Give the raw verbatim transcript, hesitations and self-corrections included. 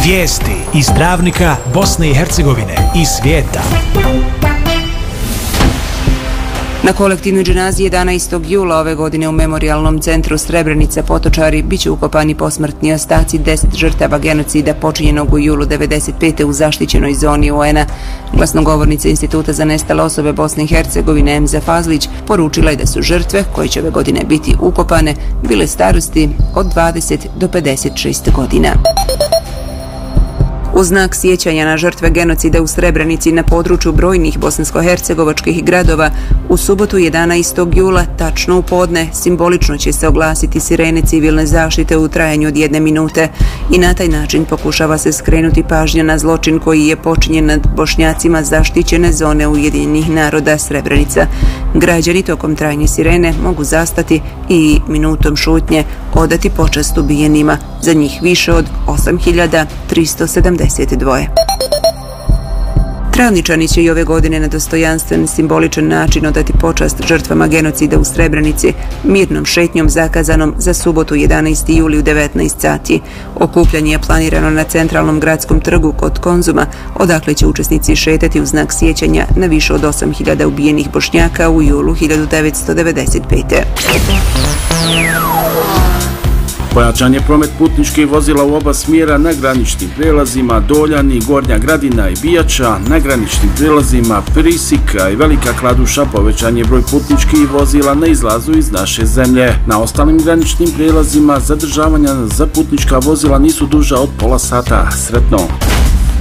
Vijesti iz Travnika, Bosne i Hercegovine i svijeta. Na kolektivnoj dženazi jedanaestog jula ove godine u Memorijalnom centru Srebrenica Potočari biće ukopani posmrtni ostaci deset žrtava genocida počinjenog u julu devedeset pete u zaštićenoj zoni U N-a. Glasnogovornica Instituta za nestale osobe Bosne i Hercegovine Emza Fazlić poručila je da su žrtve, koje će ove godine biti ukopane, bile starosti od dvadeset do pedeset šest godina. U znak sjećanja na žrtve genocida u Srebrenici na području brojnih bosansko-hercegovačkih gradova, u subotu jedanaestog jula, tačno u podne, simbolično će se oglasiti sirene civilne zaštite u trajanju od jedne minute i na taj način pokušava se skrenuti pažnja na zločin koji je počinjen nad Bošnjacima zaštićene zone Ujedinjenih naroda Srebrenica. Građani tokom trajanja sirene mogu zastati i minutom šutnje odati počast ubijenima, za njih više od osam hiljada tristo sedamdeset dva. Travničani će i ove godine na dostojanstven, simboličan način odati počast žrtvama genocida u Srebrenici mirnom šetnjom zakazanom za subotu jedanaesti juli u devetnaest sati. Okupljanje je planirano na centralnom gradskom trgu kod Konzuma, odakle će učesnici šetati u znak sjećanja na više od osam hiljada ubijenih Bošnjaka u julu hiljadu devetsto devedeset pete. Pojačan je promet putničkih vozila u oba smjera na graničnim prijelazima Doljani, Gornja Gradina i Bijača, na graničnim prijelazima Prisika i Velika Kladuša povećan je broj putničkih vozila na izlazu iz naše zemlje. Na ostalim graničnim prijelazima zadržavanja za putnička vozila nisu duža od pola sata. Sretno!